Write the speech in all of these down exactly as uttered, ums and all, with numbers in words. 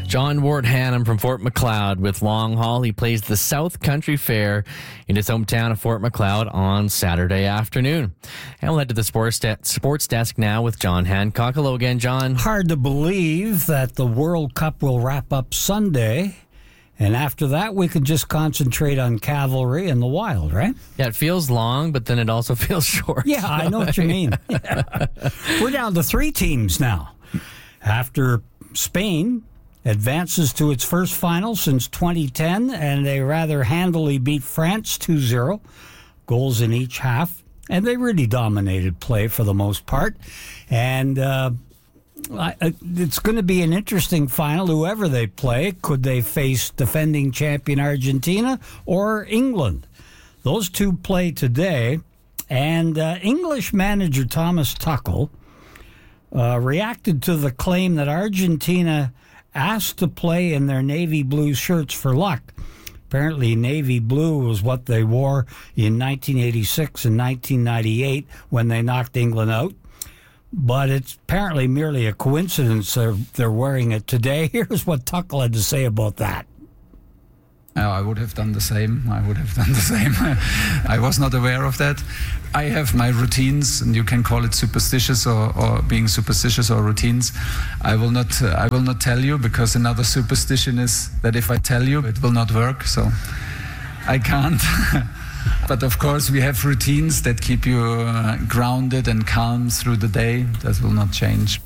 John Ward Hannum from Fort Macleod with Long Haul. He plays the South Country Fair in his hometown of Fort Macleod on Saturday afternoon. And we'll head to the sports, de- sports desk now with John Hancock. Hello again, John. Hard to believe that the World Cup will wrap up Sunday. And after that, we can just concentrate on cavalry and the wild, right? Yeah, it feels long, but then it also feels short. Yeah, I know what you mean. Yeah. We're down to three teams now. After Spain advances to its first final since twenty ten, and they rather handily beat France two zero, goals in each half. And they really dominated play for the most part. And uh, I, it's going to be an interesting final, whoever they play. Could they face defending champion Argentina or England? Those two play today. And uh, English manager Thomas Tuchel uh, reacted to the claim that Argentina asked to play in their navy blue shirts for luck. Apparently, navy blue was what they wore in nineteen eighty-six and nineteen ninety-eight when they knocked England out. But it's apparently merely a coincidence they're, they're wearing it today. Here's what Tuchel had to say about that. Oh, I would have done the same. I would have done the same. I was not aware of that. I have my routines, and you can call it superstitious or, or being superstitious or routines. I will not. Uh, I will not tell you, because another superstition is that if I tell you, it will not work. So I can't. But of course, we have routines that keep you uh, grounded and calm through the day. That will not change.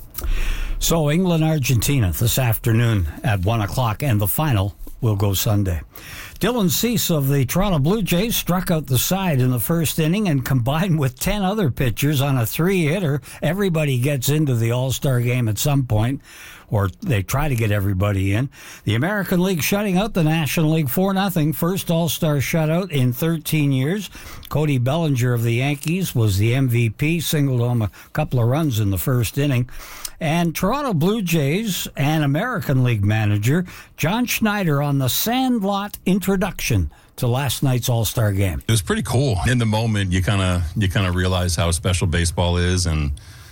So England, Argentina this afternoon at one o'clock, and the final will go Sunday. Dylan Cease of the Toronto Blue Jays struck out the side in the first inning, and combined with ten other pitchers on a three-hitter, everybody gets into the All-Star game at some point, or they try to get everybody in. The American League shutting out the National League four nothing, first All-Star shutout in thirteen years. Cody Bellinger of the Yankees was the M V P, singled home a couple of runs in the first inning. And Toronto Blue Jays and American League manager John Schneider on the Sandlot introduction to last night's All-Star game. It was pretty cool. In the moment, you kind of you kind of realize how special baseball is, and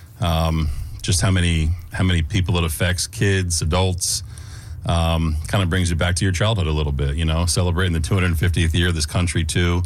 um, just how many how many people it affects, kids, adults. Um, kind of brings you back to your childhood a little bit, you know, celebrating the two hundred fiftieth year of this country too.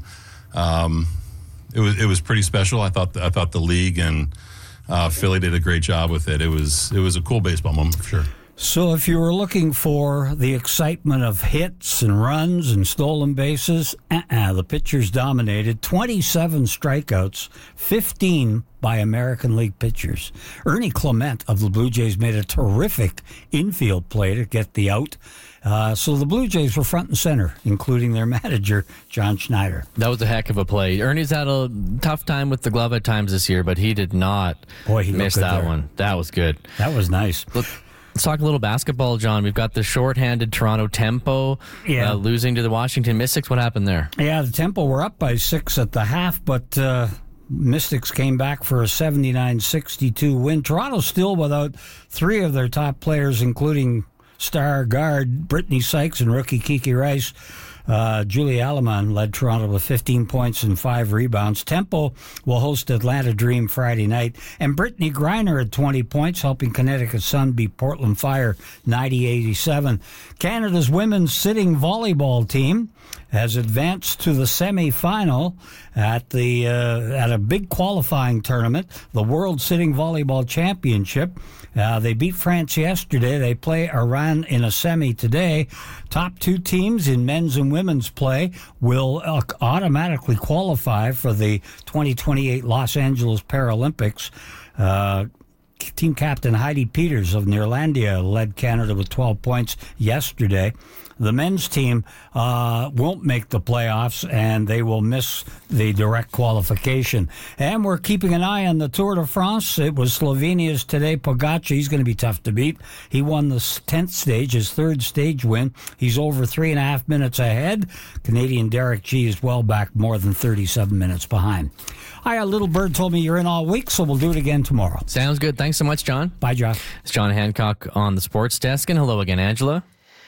Um, it was it was pretty special. I thought I thought the league and uh, Philly did a great job with it. It was it was a cool baseball moment for sure. So if you were looking for the excitement of hits and runs and stolen bases, uh-uh, the pitchers dominated. twenty-seven strikeouts, fifteen by American League pitchers. Ernie Clement of the Blue Jays made a terrific infield play to get the out. Uh, so the Blue Jays were front and center, including their manager, John Schneider. That was a heck of a play. Ernie's had a tough time with the glove at times this year, but he did not Boy, he miss looked good that there. one. That was good. That was nice. Look, let's talk a little basketball, John. We've got the shorthanded Toronto Tempo Yeah. uh, losing to the Washington Mystics. What happened there? Yeah, the Tempo were up by six at the half, but uh, Mystics came back for a seventy-nine sixty-two win. Toronto still without three of their top players, including star guard Brittany Sykes and rookie Kiki Rice. Uh, Julie Alleman led Toronto with fifteen points and five rebounds. Tempo will host Atlanta Dream Friday night. And Brittany Griner had twenty points, helping Connecticut Sun beat Portland Fire ninety eighty-seven. Canada's women's sitting volleyball team has advanced to the semifinal at the uh, at a big qualifying tournament, the World Sitting Volleyball Championship. Uh, they beat France yesterday. They play Iran in a semi today. Top two teams in men's and women's play will uh, automatically qualify for the twenty twenty-eight Los Angeles Paralympics. Uh, Team captain Heidi Peters of Neerlandia led Canada with twelve points yesterday. The men's team uh, won't make the playoffs, and they will miss the direct qualification. And we're keeping an eye on the Tour de France. It was Slovenia's Tadej Pogacar. He's going to be tough to beat. He won the tenth stage, his third stage win. He's over three and a half minutes ahead. Canadian Derek G is well back, more than thirty-seven minutes behind. Hi, a little bird told me you're in all week, so we'll do it again tomorrow. Sounds good. Thanks so much, John. Bye, Josh. It's John Hancock on the sports desk. And hello again, Angela.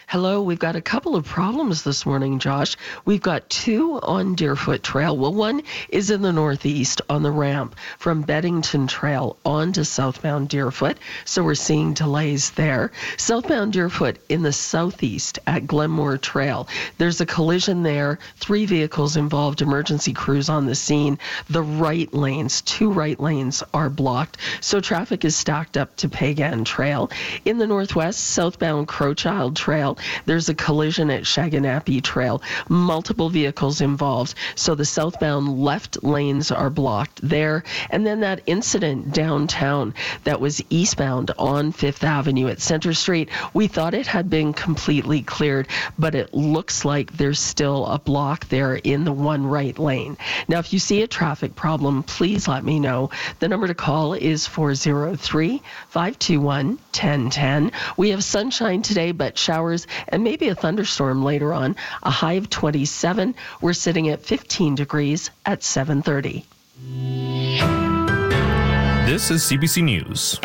Hello, we've got a couple of problems this morning, Josh. We've got two on Deerfoot Trail. Well, one is in the northeast on the ramp from Beddington Trail on to southbound Deerfoot, so we're seeing delays there. Southbound Deerfoot in the southeast at Glenmore Trail. There's a collision there, three vehicles involved, emergency crews on the scene. The right lanes, two right lanes are blocked, so traffic is stacked up to Pagan Trail. In the northwest, southbound Crowchild Trail, there's a collision at Shaganappi Trail. Multiple vehicles involved, so the southbound left lanes are blocked there. And then that incident downtown that was eastbound on Fifth Avenue at Center Street, we thought it had been completely cleared, but it looks like there's still a block there in the one right lane. Now, if you see a traffic problem, please let me know. The number to call is four oh three, five two one, one oh one oh. We have sunshine today, but showers and maybe a thunderstorm later on. A high of twenty-seven. We're sitting at fifteen degrees at seven thirty. This is C B C News.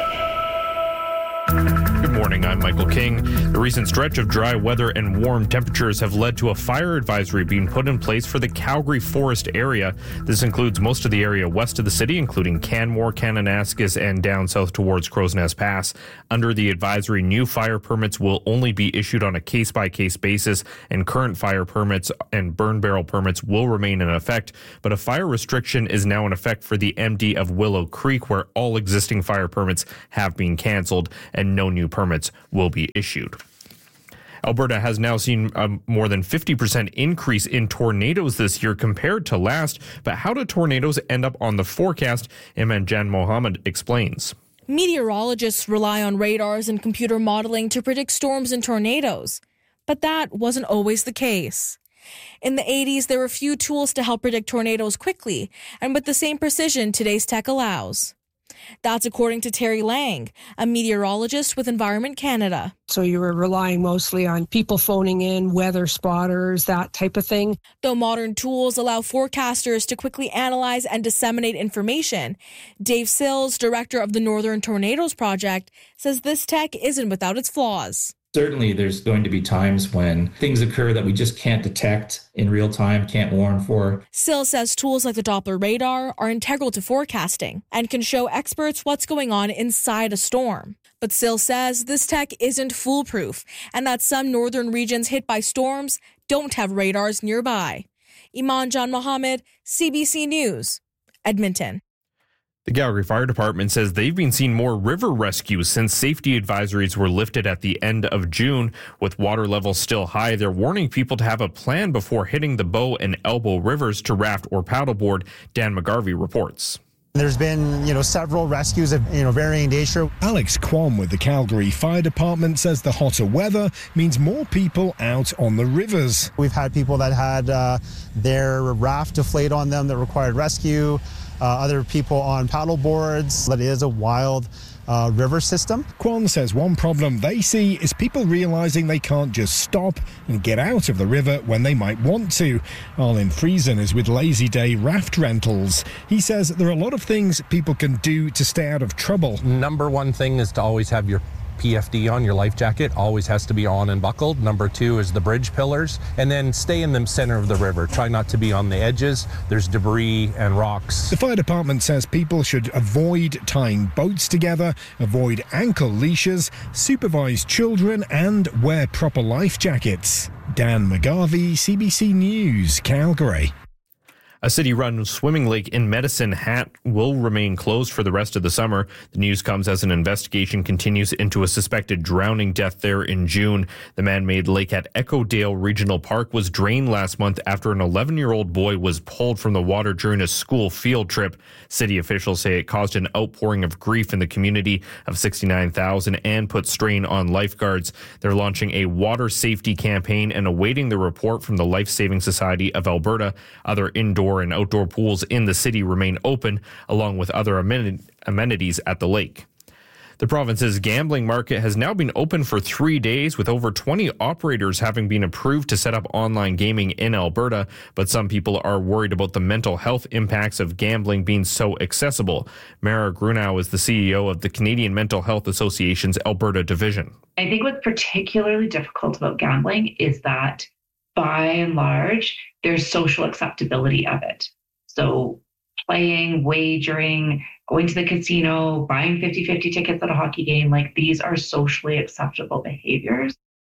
Good morning, I'm Michael King. The recent stretch of dry weather and warm temperatures have led to a fire advisory being put in place for the Calgary Forest area. This includes most of the area west of the city, including Canmore, Kananaskis, and down south towards Crow's Nest Pass. Under the advisory, new fire permits will only be issued on a case-by-case basis, and current fire permits and burn barrel permits will remain in effect. But a fire restriction is now in effect for the M D of Willow Creek, where all existing fire permits have been canceled and no new permits will be issued. Alberta has now seen a more than fifty percent increase in tornadoes this year compared to last. But how do tornadoes end up on the forecast? Iman Jan Mohammed explains. Meteorologists rely on radars and computer modeling to predict storms and tornadoes. But that wasn't always the case. In the eighties, there were few tools to help predict tornadoes quickly and with the same precision today's tech allows. That's according to Terry Lang, a meteorologist with Environment Canada. So you were relying mostly on people phoning in, weather spotters, that type of thing. Though modern tools allow forecasters to quickly analyze and disseminate information, Dave Sills, director of the Northern Tornadoes Project, says this tech isn't without its flaws. Certainly, there's going to be times when things occur that we just can't detect in real time, can't warn for. Sill says tools like the Doppler radar are integral to forecasting and can show experts what's going on inside a storm. But Sill says this tech isn't foolproof and that some northern regions hit by storms don't have radars nearby. Iman Jan Mohammed, C B C News, Edmonton. The Calgary Fire Department says they've been seeing more river rescues since safety advisories were lifted at the end of June. With water levels still high, they're warning people to have a plan before hitting the Bow and Elbow rivers to raft or paddleboard. Dan McGarvey reports. There's been, you know, several rescues of, you know, varying nature. Alex Kwon with the Calgary Fire Department says the hotter weather means more people out on the rivers. We've had people that had uh, their raft deflate on them that required rescue. Uh, other people on paddle boards. That is a wild uh, river system. Kwon says one problem they see is people realizing they can't just stop and get out of the river when they might want to. Arlen Friesen is with Lazy Day Raft Rentals. He says there are a lot of things people can do to stay out of trouble. Number one thing is to always have your P F D on, your life jacket always has to be on and buckled. Number two is the bridge pillars, and then stay in the center of the river. Try not to be on the edges. There's debris and rocks. The fire department says people should avoid tying boats together, avoid ankle leashes, supervise children, and wear proper life jackets. Dan McGarvey, C B C News, Calgary. A city-run swimming lake in Medicine Hat will remain closed for the rest of the summer. The news comes as an investigation continues into a suspected drowning death there in June. The man-made lake at Echo Dale Regional Park was drained last month after an eleven-year-old boy was pulled from the water during a school field trip. City officials say it caused an outpouring of grief in the community of sixty-nine thousand and put strain on lifeguards. They're launching a water safety campaign and awaiting the report from the Life Saving Society of Alberta. Other indoor and outdoor pools in the city remain open, along with other amenities at the lake. The province's gambling market has now been open for three days, with over twenty operators having been approved to set up online gaming in Alberta. But some people are worried about the mental health impacts of gambling being so accessible. Mara Grunow is the C E O of the Canadian Mental Health Association's Alberta division. I think what's particularly difficult about gambling is that, by and large, there's social acceptability of it. So playing, wagering, going to the casino, buying fifty-fifty tickets at a hockey game, like these are socially acceptable behaviors.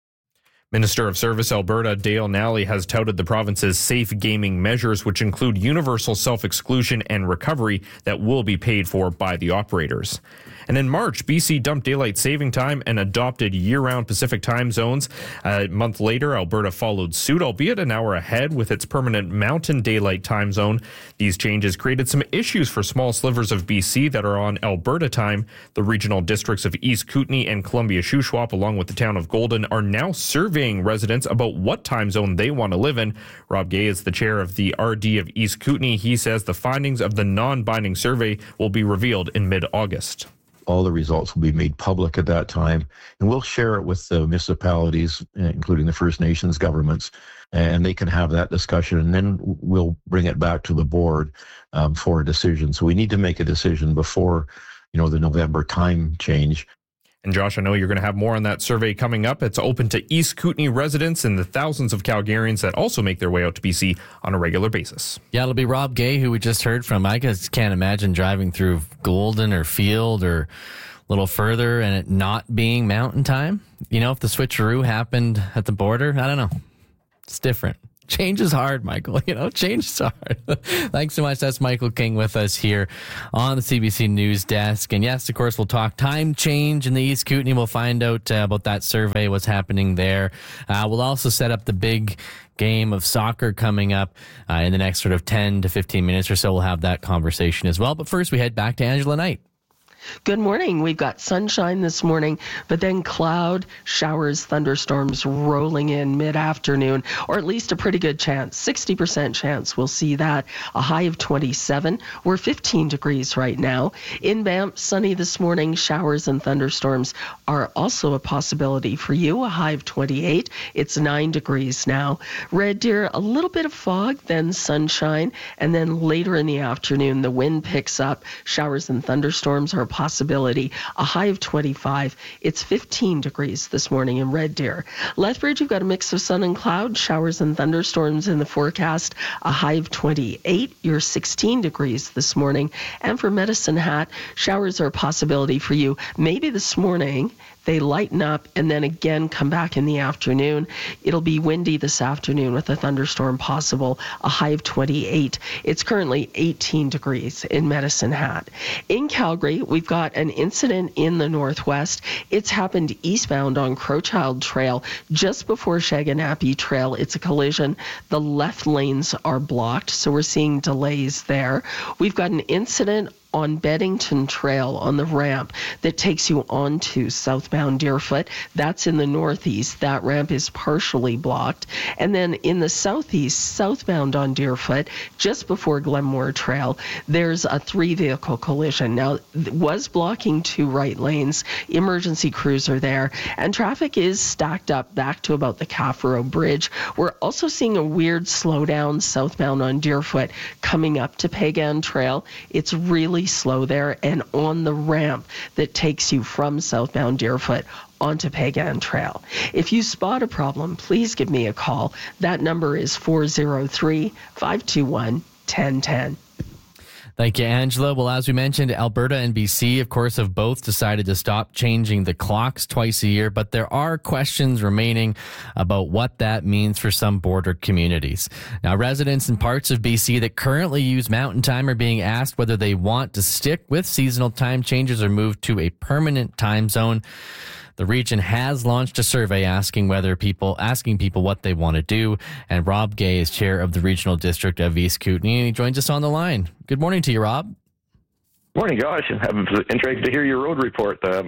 Minister of Service Alberta Dale Nally has touted the province's safe gaming measures, which include universal self-exclusion and recovery that will be paid for by the operators. And in March, B C dumped daylight saving time and adopted year-round Pacific time zones. A month later, Alberta followed suit, albeit an hour ahead, with its permanent Mountain Daylight time zone. These changes created some issues for small slivers of B C that are on Alberta time. The regional districts of East Kootenay and Columbia Shuswap, along with the town of Golden, are now surveying residents about what time zone they want to live in. Rob Gay is the chair of the R D of East Kootenay. He says the findings of the non-binding survey will be revealed in mid-August. All the results will be made public at that time, and we'll share it with the municipalities, including the First Nations governments, and they can have that discussion, and then we'll bring it back to the board um, for a decision. So we need to make a decision before, you know, the November time change. And Josh, I know you're going to have more on that survey coming up. It's open to East Kootenay residents and the thousands of Calgarians that also make their way out to B C on a regular basis. Yeah, it'll be Rob Gay, who we just heard from. I just can't imagine driving through Golden or Field or a little further and it not being mountain time. You know, if the switcheroo happened at the border, I don't know. It's different. Change is hard, Michael. You know, change is hard. Thanks so much. That's Michael King with us here on the C B C News Desk. And yes, of course, we'll talk time change in the East Kootenay. We'll find out uh, about that survey, what's happening there. Uh, we'll also set up the big game of soccer coming up uh, in the next sort of ten to fifteen minutes or so. We'll have that conversation as well. But first, we head back to Angela Knight. Good morning. We've got sunshine this morning, but then cloud, showers, thunderstorms rolling in mid-afternoon, or at least a pretty good chance, sixty percent chance we'll see that. A high of twenty-seven. We're fifteen degrees right now. In Banff, sunny this morning. Showers and thunderstorms are also a possibility for you. A high of twenty-eight. It's nine degrees now. Red Deer, a little bit of fog, then sunshine, and then later in the afternoon, the wind picks up. Showers and thunderstorms are a possibility. A high of twenty-five. It's fifteen degrees this morning in Red Deer. Lethbridge, you've got a mix of sun and cloud, showers and thunderstorms in the forecast. A high of twenty-eight. You're sixteen degrees this morning. And for Medicine Hat, showers are a possibility for you. Maybe this morning they lighten up and then again come back in the afternoon. It'll be windy this afternoon with a thunderstorm possible. A high of twenty-eight. It's currently eighteen degrees in Medicine Hat. In Calgary, we've got an incident in the northwest. It's happened eastbound on Crowchild Trail just before Shaganappi Trail. It's a collision. The left lanes are blocked, so we're seeing delays there. We've got an incident on Beddington Trail on the ramp that takes you onto southbound Deerfoot. That's in the northeast. That ramp is partially blocked. And then in the southeast, southbound on Deerfoot, just before Glenmore Trail, there's a three-vehicle collision. Now, it was blocking two right lanes. Emergency crews are there. And traffic is stacked up back to about the Caffaro Bridge. We're also seeing a weird slowdown southbound on Deerfoot coming up to Pagan Trail. It's really slow there, and on the ramp that takes you from southbound Deerfoot onto Pagan Trail. If you spot a problem, please give me a call. That number is four oh three, five two one, one oh one oh. Thank you, Angela. Well, as we mentioned, Alberta and B C, of course, have both decided to stop changing the clocks twice a year, but there are questions remaining about what that means for some border communities. Now, residents in parts of B C that currently use Mountain Time are being asked whether they want to stick with seasonal time changes or move to a permanent time zone. The region has launched a survey asking whether people asking people what they want to do. And Rob Gay is chair of the regional district of East Kootenay, and he joins us on the line. Good morning to you, Rob. Morning, Josh. I'm interested to hear your road report. Um,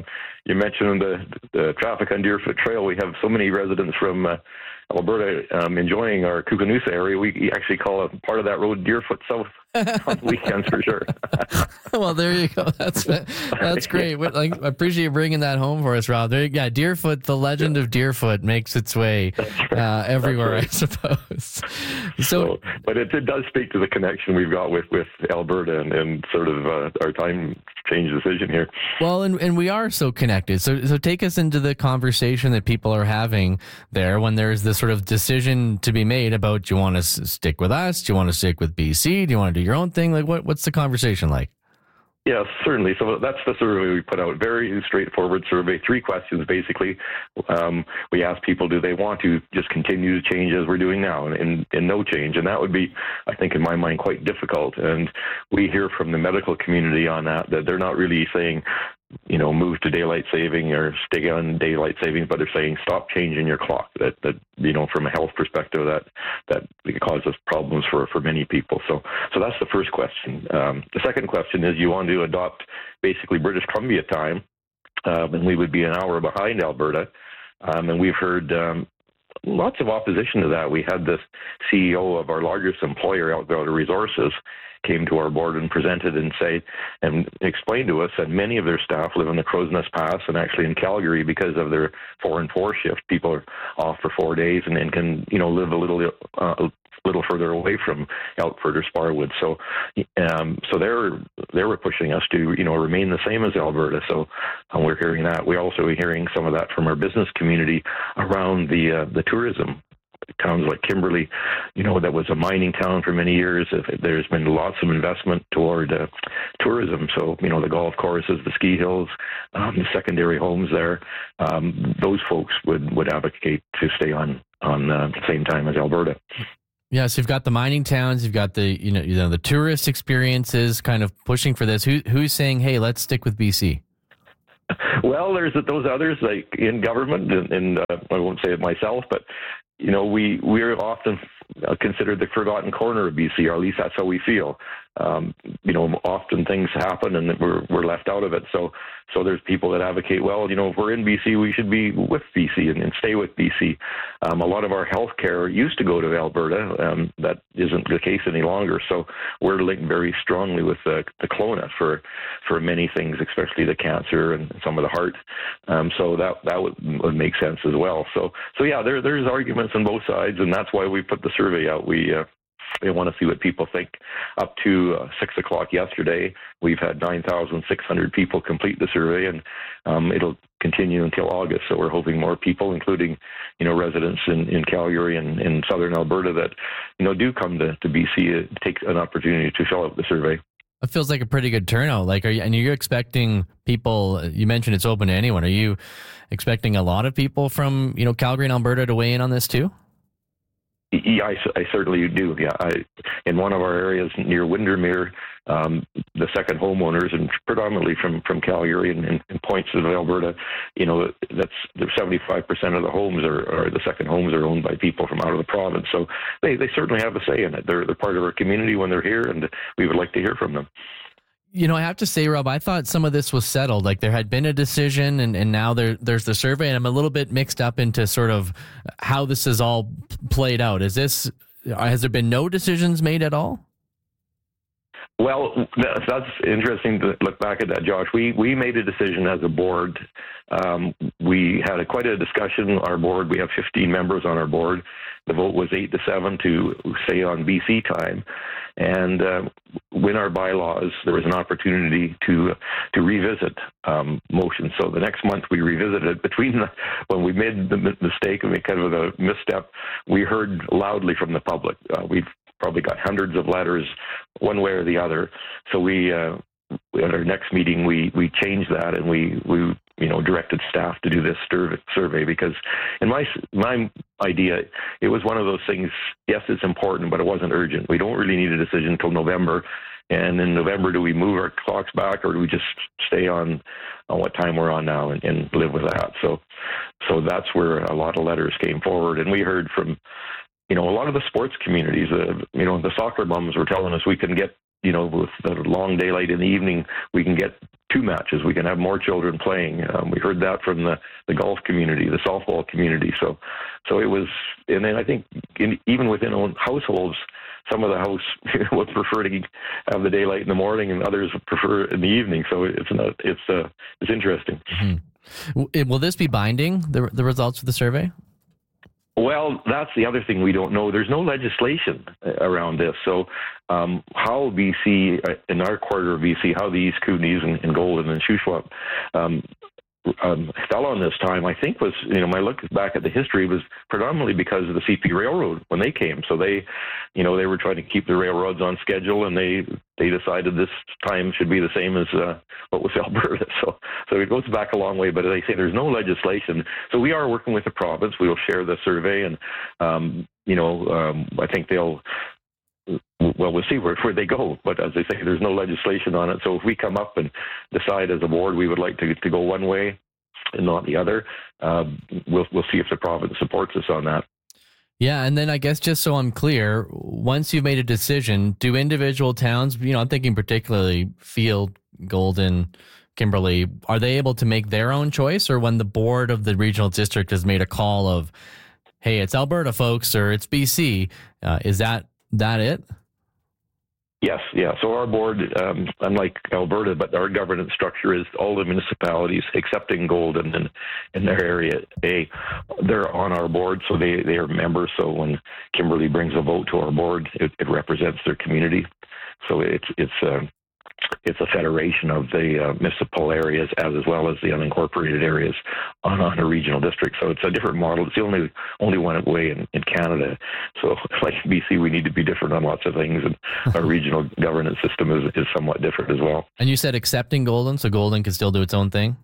you mentioned the, the traffic on Deerfoot Trail. We have so many residents from uh, Alberta um, enjoying our Kookanusa area. We actually call a part of that road Deerfoot South on weekends for sure. Well, there you go. That's that's great. Like, I appreciate you bringing that home for us, Rob. There, yeah, Deerfoot, the legend of Deerfoot makes its way uh, everywhere, right. I suppose. So, so but it, it does speak to the connection we've got with, with Alberta and, and sort of uh, our time change decision here. Well, and, and we are so connected. So, so take us into the conversation that people are having there when there's this sort of decision to be made about, do you want to s- stick with us? Do you want to stick with B C? Do you want to do your own thing? Like, what what's the conversation like? Yes, certainly. So that's the survey we put out. Very straightforward survey. Three questions, basically. Um, we asked people, do they want to just continue to change as we're doing now and, and no change? And that would be, I think, in my mind, quite difficult. And we hear from the medical community on that, that they're not really saying, you know, move to daylight saving or stay on daylight savings, but they're saying stop changing your clock. That, that you know, from a health perspective, that that causes problems for, for many people. So, so that's the first question. Um, the second question is, you want to adopt basically British Columbia time, um, and we would be an hour behind Alberta. Um, and we've heard um, lots of opposition to that. We had the C E O of our largest employer, Alberta Resources, came to our board and presented and say and explained to us that many of their staff live in the Crow's Nest Pass and actually in Calgary because of their four and four shift. People are off for four days and, and can, you know, live a little uh, little further away from Elkford or Sparwood. So, um, so they're they were pushing us to, you know, remain the same as Alberta. So, um, we're hearing that. We also are hearing some of that from our business community around the uh, the tourism. Towns like Kimberley, you know, that was a mining town for many years. There's been lots of investment toward uh, tourism. So, you know, the golf courses, the ski hills, um, the secondary homes there, um, those folks would, would advocate to stay on on uh, the same time as Alberta. Yeah, so you've got the mining towns, you've got the, you know, you know, the tourist experiences kind of pushing for this. Who who's saying, hey, let's stick with B C? Well, there's those others like in government, and, and uh, I won't say it myself, but you know, we we're often considered the forgotten corner of B C, or at least that's how we feel. Um, you know, often things happen and we're we're left out of it. So so there's people that advocate, well, you know, if we're in B C, we should be with B C and, and stay with B C. Um, a lot of our health care used to go to Alberta. Um, that isn't the case any longer. So we're linked very strongly with the, the Kelowna for for many things, especially the cancer and some of the heart. Um, so that that would, would make sense as well. So so yeah, there there's arguments on both sides, and that's why we put the survey out. We uh, we want to see what people think. Up to uh, six o'clock yesterday, we've had nine thousand six hundred people complete the survey, and um, it'll continue until August. So we're hoping more people, including, you know, residents in, in Calgary and in southern Alberta, that, you know, do come to, to B C, uh, take an opportunity to fill out the survey. It feels like a pretty good turnout. Like, are you, and you're expecting people, you mentioned it's open to anyone. Are you expecting a lot of people from, you know, Calgary and Alberta to weigh in on this too? Yeah, I, I certainly do. Yeah, I, in one of our areas near Windermere, um, the second homeowners, and predominantly from, from Calgary and, and, and points of Alberta, you know, that's seventy-five percent of the homes are, are the second homes are owned by people from out of the province. So they, they certainly have a say in it. They're they're part of our community when they're here, and we would like to hear from them. You know, I have to say, Rob, I thought some of this was settled. Like there had been a decision, and, and now there there's the survey, and I'm a little bit mixed up into sort of how this is all played out. Is this, has there been no decisions made at all? Well, that's interesting to look back at that, Josh. We we made a decision as a board. Um, we had a, quite a discussion. Our board, we have fifteen members on our board. The vote was eight to seven to stay on B C time. And uh, when our bylaws, there was an opportunity to to revisit um, motions. So the next month we revisited it. Between the, when we made the mistake and we kind of a misstep, we heard loudly from the public. Uh, we've probably got hundreds of letters one way or the other. So we, uh, at our next meeting, we, we changed that, and we, we, you know, directed staff to do this survey because in my, my idea, it was one of those things, yes, it's important, but it wasn't urgent. We don't really need a decision until November. And in November, do we move our clocks back, or do we just stay on, on what time we're on now and, and live with that? So, so that's where a lot of letters came forward. And we heard from, you know, a lot of the sports communities, uh, you know, the soccer bums were telling us we can get you know, with the long daylight in the evening, we can get two matches. We can have more children playing. Um, we heard that from the, the golf community, the softball community. So, so it was, and then I think in, even within own households, some of the house would prefer to have the daylight in the morning, and others would prefer it in the evening. So it's not, it's uh, it's interesting. Mm-hmm. Will this be binding, the the results of the survey? Well, that's the other thing we don't know. There's no legislation around this. So um, how B C, in our quarter of B C, how the East Kootenays and, and Golden and Shuswap um, um, fell on this time, I think was, you know, my look back at the history was predominantly because of the C P Railroad when they came. So they, you know, they were trying to keep the railroads on schedule, and they they decided this time should be the same as uh, what was Alberta. So so it goes back a long way. But as I say, there's no legislation. So we are working with the province. We will share the survey, and um, you know, um, I think they'll. Well, we'll see where, where they go. But as I say, there's no legislation on it. So if we come up and decide as a board we would like to, to go one way and not the other, uh, we'll we'll see if the province supports us on that. Yeah, and then I guess just so I'm clear, once you've made a decision, do individual towns, you know, I'm thinking particularly Field, Golden, Kimberley, are they able to make their own choice? Or when the board of the regional district has made a call of, hey, it's Alberta, folks, or it's B C, uh, is that that it? Yes, yeah. So our board, um, unlike Alberta, but our governance structure is all the municipalities, excepting Golden and in their area A, they're on our board, so they, they are members. So when Kimberley brings a vote to our board, it, it represents their community. So it's it's uh, it's a federation of the uh, municipal areas as, as well as the unincorporated areas on, on a regional district. So it's a different model. It's the only only one way in, in Canada. So like B C, we need to be different on lots of things, and our regional governance system is, is somewhat different as well. And you said accepting Golden, so Golden can still do its own thing?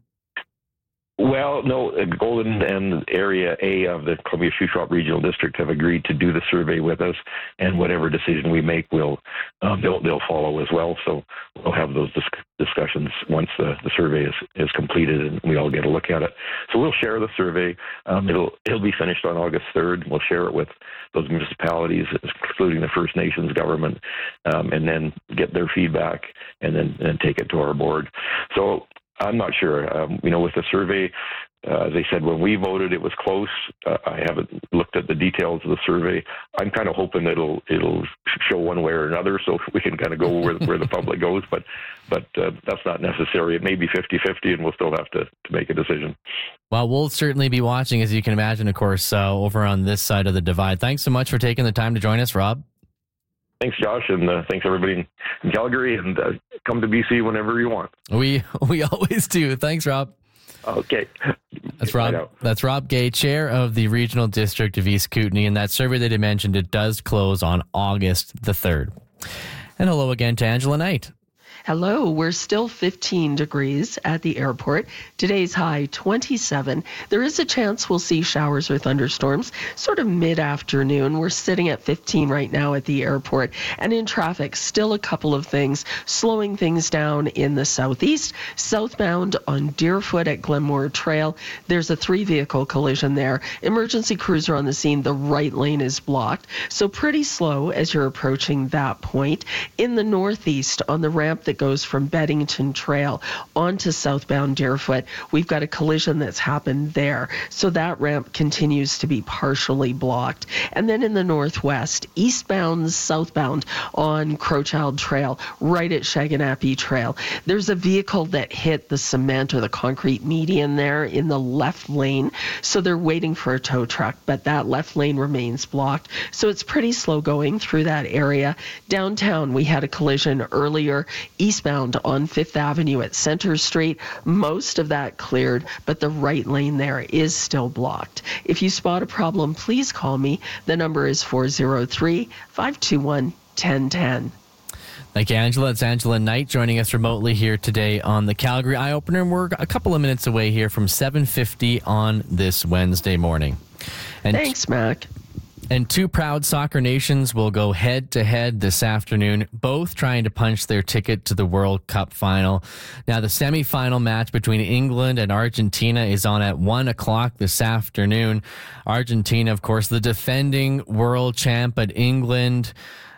Well, no, Golden and Area A of the Columbia Shuswap Regional District have agreed to do the survey with us, and whatever decision we make, will um, they'll they'll follow as well. So we'll have those dis- discussions once the, the survey is, is completed and we all get a look at it. So we'll share the survey. Um, it'll it'll be finished on August third. We'll share it with those municipalities, including the First Nations government, um, and then get their feedback, and then and take it to our board. So I'm not sure. Um, you know, with the survey, uh, they said when we voted it was close. Uh, I haven't looked at the details of the survey. I'm kind of hoping it'll it'll show one way or another, so we can kind of go where where the public goes. But but uh, that's not necessary. It may be fifty-fifty, and we'll still have to, to make a decision. Well, we'll certainly be watching, as you can imagine, of course, uh, over on this side of the divide. Thanks so much for taking the time to join us, Rob. Thanks, Josh, and uh, thanks everybody in Calgary, and uh, come to B C whenever you want. We we always do. Thanks, Rob. Okay. That's Rob. That's Rob Gay, chair of the Regional District of East Kootenay, and that survey that I mentioned, it does close on August the third. And hello again to Angela Knight. Hello, we're still fifteen degrees at the airport. Today's high twenty-seven. There is a chance we'll see showers or thunderstorms sort of mid-afternoon. We're sitting at fifteen right now at the airport. And in traffic, still a couple of things slowing things down in the southeast. Southbound on Deerfoot at Glenmore Trail, there's a three-vehicle collision there. Emergency crews are on the scene. The right lane is blocked. So pretty slow as you're approaching that point. In the northeast, on the ramp that goes from Beddington Trail onto southbound Deerfoot, we've got a collision that's happened there. So that ramp continues to be partially blocked. And then in the northwest, eastbound, southbound on Crowchild Trail, right at Shaganappy Trail, there's a vehicle that hit the cement or the concrete median there in the left lane. So they're waiting for a tow truck, but that left lane remains blocked. So it's pretty slow going through that area. Downtown, we had a collision earlier eastbound on Fifth Avenue at Center Street. Most of that cleared, but the right lane there is still blocked. If you spot a problem, please call me. The number is four oh three, five two one, one oh one oh. Thank you, Angela. It's Angela Knight joining us remotely here today on the Calgary Eye Opener, and we're a couple of minutes away here from seven fifty on this Wednesday morning. And Thanks, Mac. And two proud soccer nations will go head-to-head this afternoon, both trying to punch their ticket to the World Cup final. Now, the semifinal match between England and Argentina is on at one o'clock this afternoon. Argentina, of course, the defending world champ, but England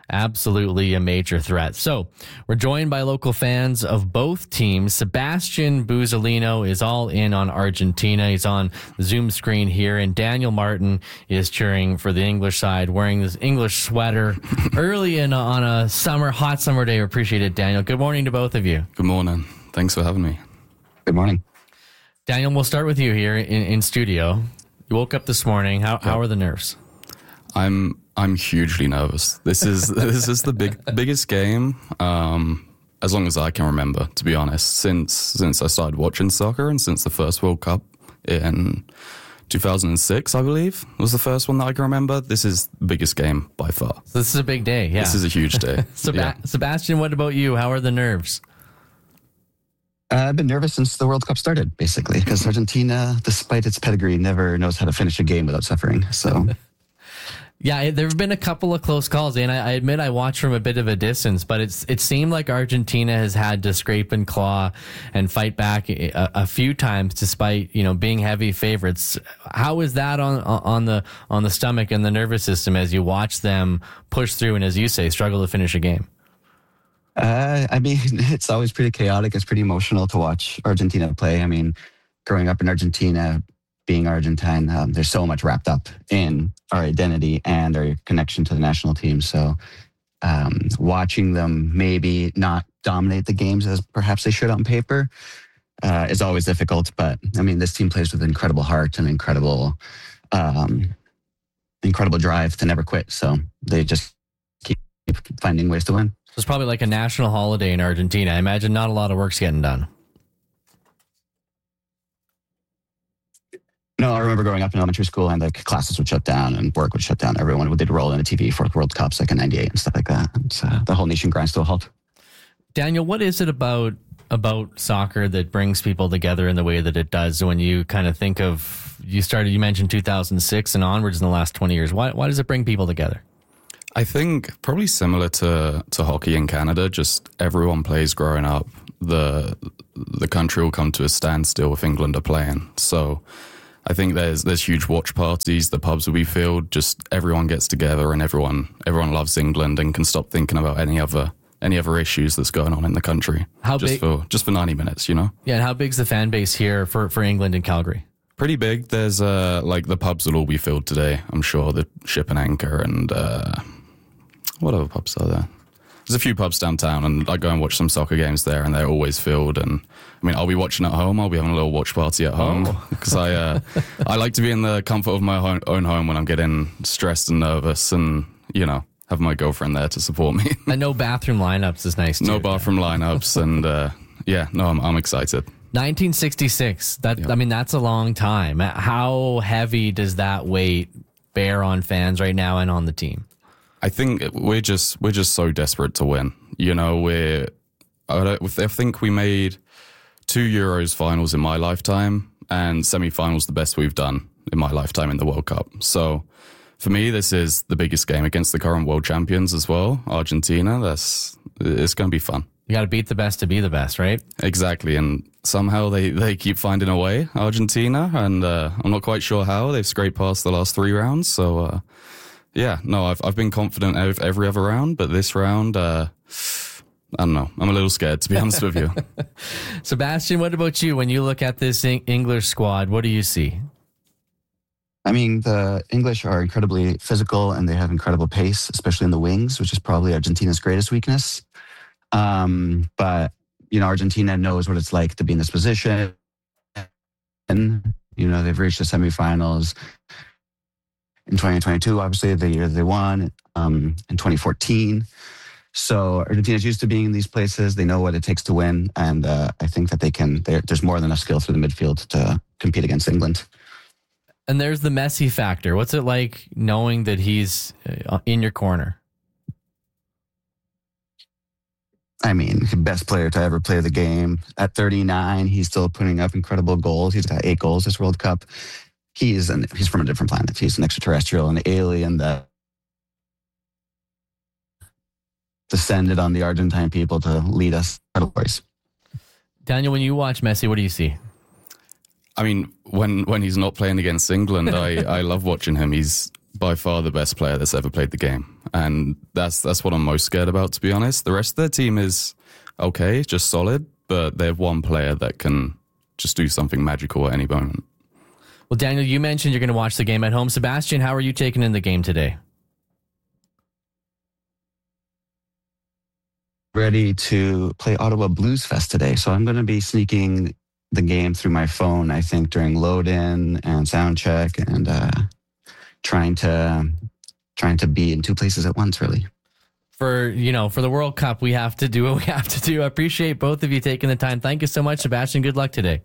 Absolutely a major threat. So we're joined by local fans of both teams. Sebastian Buzzolino is all in on Argentina. He's on the Zoom screen here, and Daniel Martin is cheering for the English side, wearing this English sweater early in on a summer, hot summer day. We appreciate it, Daniel. Good morning to both of you. Good morning. Thanks for having me. Good morning. Daniel, we'll start with you here in, in studio. You woke up this morning. How, how are the nerves? I'm I'm hugely nervous. This is this is the big biggest game um, as long as I can remember, to be honest. Since since I started watching soccer and since the first World Cup in two thousand six, I believe, was the first one that I can remember. This is the biggest game by far. So this is a big day. Yeah, this is a huge day. Seb- yeah. Sebastian, what about you? How are the nerves? Uh, I've been nervous since the World Cup started, basically, because Argentina, despite its pedigree, never knows how to finish a game without suffering. So. Yeah, there have been a couple of close calls, and I, I admit I watched from a bit of a distance, but it's it seemed like Argentina has had to scrape and claw and fight back a, a few times, despite you know being heavy favorites. How is that on on the on the stomach and the nervous system as you watch them push through and, as you say, struggle to finish a game? Uh, I mean, it's always pretty chaotic. It's pretty emotional to watch Argentina play. I mean, growing up in Argentina, being Argentine, um, there's so much wrapped up in our identity and our connection to the national team. So um, watching them maybe not dominate the games as perhaps they should on paper uh, is always difficult. But I mean, this team plays with incredible heart and incredible, um, incredible drive to never quit. So they just keep finding ways to win. It's probably like a national holiday in Argentina. I imagine not a lot of work's getting done. No, I remember growing up in elementary school and like classes would shut down and work would shut down. Everyone would roll in a T V for World Cups like in ninety-eight and stuff like that. And, uh, the whole nation grinds to a halt. Daniel, what is it about about soccer that brings people together in the way that it does? When you kind of think of, you started, you mentioned two thousand six and onwards in the last twenty years. Why, why does it bring people together? I think probably similar to, to hockey in Canada, just everyone plays growing up. The the country will come to a standstill if England are playing. So I think there's there's huge watch parties. The pubs will be filled. Just everyone gets together, and everyone everyone loves England and can stop thinking about any other any other issues that's going on in the country. How just big, for just for ninety minutes, you know? Yeah, and how big's the fan base here for, for England and Calgary? Pretty big. There's uh like the pubs will all be filled today. I'm sure the Ship and Anchor and uh, what other pubs are there? There's a few pubs downtown, and I go and watch some soccer games there, and they're always filled. And I mean, I'll be watching at home. I'll be having a little watch party at home because oh. I uh, I like to be in the comfort of my own home when I'm getting stressed and nervous, and you know, have my girlfriend there to support me. And no bathroom lineups is nice too. No bathroom lineups, and uh, yeah, no, I'm I'm excited. nineteen sixty-six. That yeah. I mean, that's a long time. How heavy does that weight bear on fans right now and on the team? I think we're just we're just so desperate to win. You know, we're I, don't, I think we made two Euros finals in my lifetime and semi-finals the best we've done in my lifetime in the World Cup. So for me, this is the biggest game against the current world champions as well, Argentina. That's it's going to be fun. You got to beat the best to be the best, right? Exactly, and somehow they, they keep finding a way, Argentina, and uh, I'm not quite sure how. They've scraped past the last three rounds, so. Uh, Yeah, no, I've I've been confident every other round, but this round, uh, I don't know. I'm a little scared, to be honest with you. Sebastian, what about you? When you look at this English squad, what do you see? I mean, the English are incredibly physical and they have incredible pace, especially in the wings, which is probably Argentina's greatest weakness. Um, but, you know, Argentina knows what it's like to be in this position. And, you know, they've reached the semifinals in twenty twenty-two, obviously, the year they won, um, in twenty fourteen. So Argentina's used to being in these places. They know what it takes to win. And uh, I think that they can, there's more than enough skill through the midfield to compete against England. And there's the Messi factor. What's it like knowing that he's in your corner? I mean, best player to ever play the game. At thirty-nine, he's still putting up incredible goals. He's got eight goals this World Cup. He's an, he's from a different planet. He's an extraterrestrial, an alien that descended on the Argentine people to lead us. Daniel, when you watch Messi, what do you see? I mean, when when he's not playing against England, I, I love watching him. He's by far the best player that's ever played the game. And that's that's what I'm most scared about, to be honest. The rest of their team is okay, just solid, but they have one player that can just do something magical at any moment. Well, Daniel, you mentioned you're going to watch the game at home. Sebastian, how are you taking in the game today? Ready to play Ottawa Blues Fest today. So I'm going to be sneaking the game through my phone, I think, during load-in and sound check, and uh, trying to trying to be in two places at once, really. For, you know, for the World Cup, we have to do what we have to do. I appreciate both of you taking the time. Thank you so much, Sebastian. Good luck today.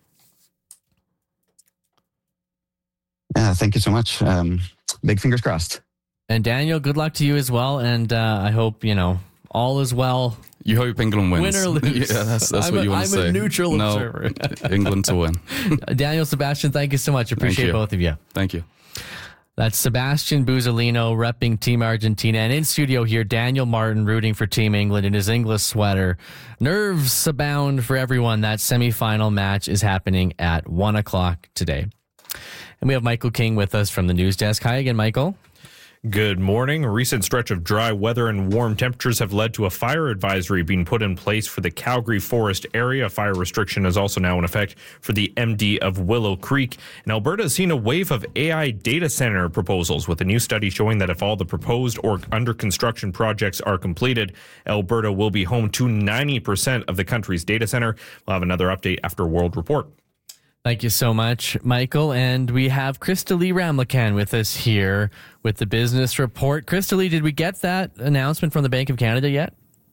Yeah, thank you so much. Um, big fingers crossed. And Daniel, good luck to you as well. And uh, I hope, you know, all is well. You hope England wins. Win or lose. Yeah, that's, that's what a, you want I'm to say. I'm a neutral no, observer. England to win. Daniel, Sebastian, thank you so much. Appreciate both of you. Thank you. That's Sebastian Buzzolino repping Team Argentina. And in studio here, Daniel Martin rooting for Team England in his English sweater. Nerves abound for everyone. That semifinal match is happening at one o'clock today. And we have Michael King with us from the news desk. Hi again, Michael. Good morning. A recent stretch of dry weather and warm temperatures have led to a fire advisory being put in place for the Calgary Forest area. Fire restriction is also now in effect for the M D of Willow Creek. And Alberta has seen a wave of A I data center proposals, with a new study showing that if all the proposed or under construction projects are completed, Alberta will be home to ninety percent of the country's data center. We'll have another update after World Report. Thank you so much, Michael. And we have Crystalie Ramlakan with us here with the business report. Crystalie, did we get that announcement from the Bank of Canada yet?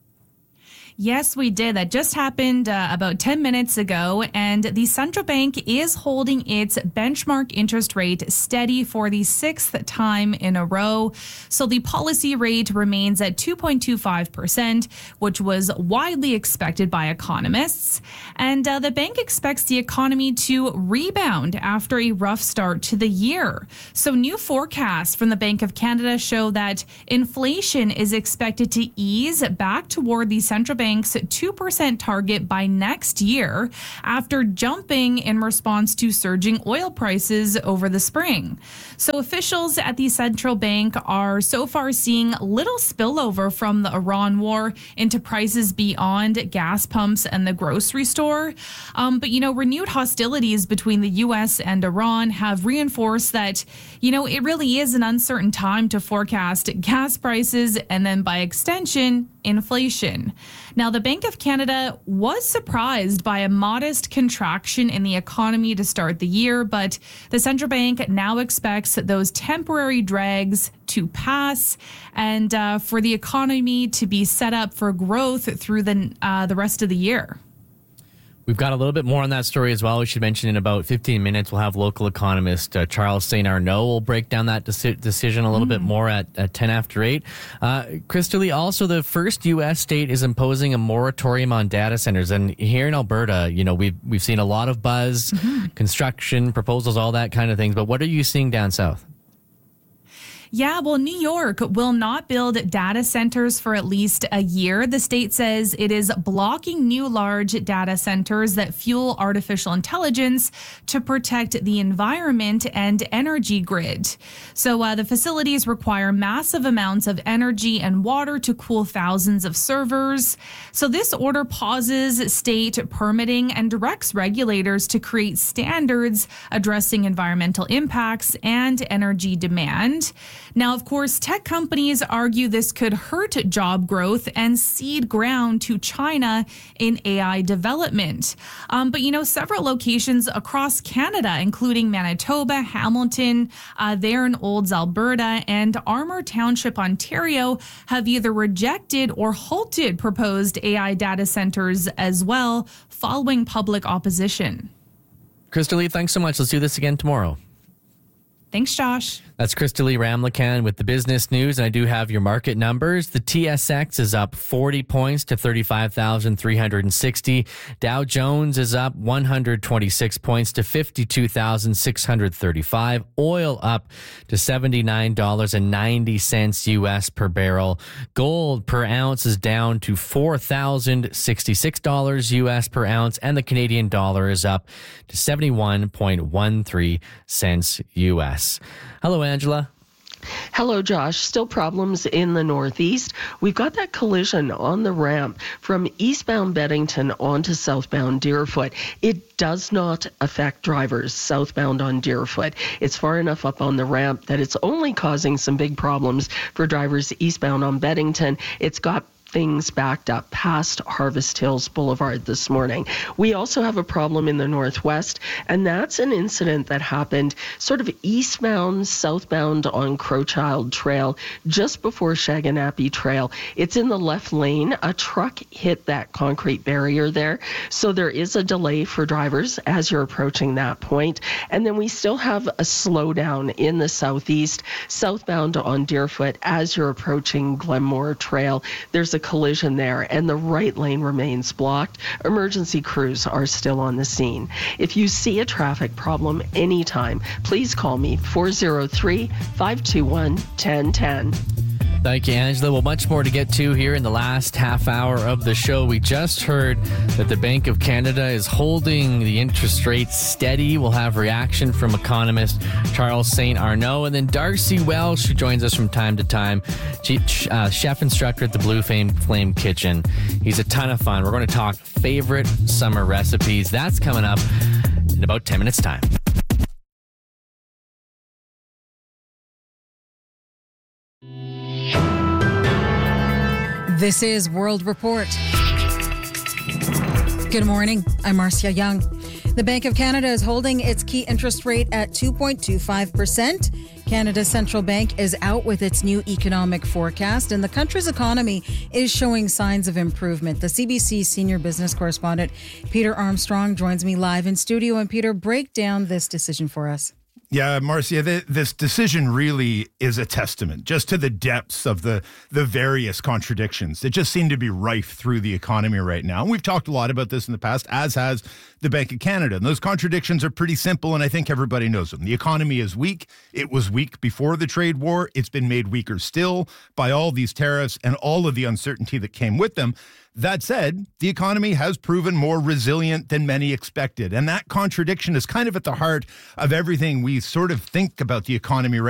Yes, we did. That just happened uh, about ten minutes ago, and the central bank is holding its benchmark interest rate steady for the sixth time in a row. So the policy rate remains at two point two five percent, which was widely expected by economists. And uh, the bank expects the economy to rebound after a rough start to the year. So new forecasts from the Bank of Canada show that inflation is expected to ease back toward the central bank Bank's two percent target by next year, after jumping in response to surging oil prices over the spring. So officials at the central bank are so far seeing little spillover from the Iran war into prices beyond gas pumps and the grocery store. Um, but, you know, renewed hostilities between the U S and Iran have reinforced that, you know, it really is an uncertain time to forecast gas prices and then by extension, inflation. Now, the Bank of Canada was surprised by a modest contraction in the economy to start the year, but the central bank now expects those temporary drags to pass and uh, for the economy to be set up for growth through the uh, the rest of the year. We've got a little bit more on that story as well. We should mention in about fifteen minutes, we'll have local economist uh, Charles Saint Arnaud. We'll break down that deci- decision a little mm. bit more at, at ten after eight. Uh, Crystalie, also the first U S state is imposing a moratorium on data centers. And here in Alberta, you know, we've, we've seen a lot of buzz, mm-hmm. construction, proposals, all that kind of things. But what are you seeing down south? Yeah, well, New York will not build data centers for at least a year. The state says it is blocking new large data centers that fuel artificial intelligence to protect the environment and energy grid. So uh, the facilities require massive amounts of energy and water to cool thousands of servers. So this order pauses state permitting and directs regulators to create standards addressing environmental impacts and energy demand. Now, of course, tech companies argue this could hurt job growth and cede ground to China in A I development. Um, but, you know, several locations across Canada, including Manitoba, Hamilton, uh, there in Olds, Alberta, and Armour Township, Ontario, have either rejected or halted proposed A I data centers as well, following public opposition. Crystalie, thanks so much. Let's do this again tomorrow. Thanks, Josh. That's Crystalie Ramlakan with the business news. And I do have your market numbers. The T S X is up forty points to thirty-five thousand three hundred sixty. Dow Jones is up one hundred twenty-six points to fifty-two thousand six hundred thirty-five. Oil up to seventy-nine dollars and ninety cents U S per barrel. Gold per ounce is down to four thousand sixty-six dollars U S per ounce. And the Canadian dollar is up to seventy-one point one three cents U S. Hello, Angela. Hello, Josh. Still problems in the Northeast. We've got that collision on the ramp from eastbound Beddington onto southbound Deerfoot. It does not affect drivers southbound on Deerfoot. It's far enough up on the ramp that it's only causing some big problems for drivers eastbound on Beddington. It's got things backed up past Harvest Hills Boulevard this morning. We also have a problem in the northwest, and that's an incident that happened sort of eastbound, southbound on Crowchild Trail just before Shaganappi Trail. It's in the left lane. A truck hit that concrete barrier there, so there is a delay for drivers as you're approaching that point. And then we still have a slowdown in the southeast, southbound on Deerfoot as you're approaching Glenmore Trail. There's a collision there, and the right lane remains blocked. Emergency crews are still on the scene. If you see a traffic problem anytime, please call me four oh three, five two one, one oh one oh. Thank you, Angela. Well, much more to get to here in the last half hour of the show. We just heard that the Bank of Canada is holding the interest rates steady. We'll have reaction from economist Charles Saint Arnaud, and then Darcy Welsh, who joins us from time to time, uh, chef instructor at the Blue Flame, Flame Kitchen. He's a ton of fun. We're going to talk favorite summer recipes. That's coming up in about ten minutes' time. This is World Report. Good morning. I'm Marcia Young. The Bank of Canada is holding its key interest rate at two point two five percent. Canada's central bank is out with its new economic forecast, and the country's economy is showing signs of improvement. The C B C senior business correspondent Peter Armstrong joins me live in studio. And Peter, break down this decision for us. Yeah, Marcia, th- this decision really is a testament just to the depths of the, the various contradictions that just seem to be rife through the economy right now. And we've talked a lot about this in the past, as has the Bank of Canada. And those contradictions are pretty simple, and I think everybody knows them. The economy is weak. It was weak before the trade war. It's been made weaker still by all these tariffs and all of the uncertainty that came with them. That said, the economy has proven more resilient than many expected. And that contradiction is kind of at the heart of everything we sort of think about the economy right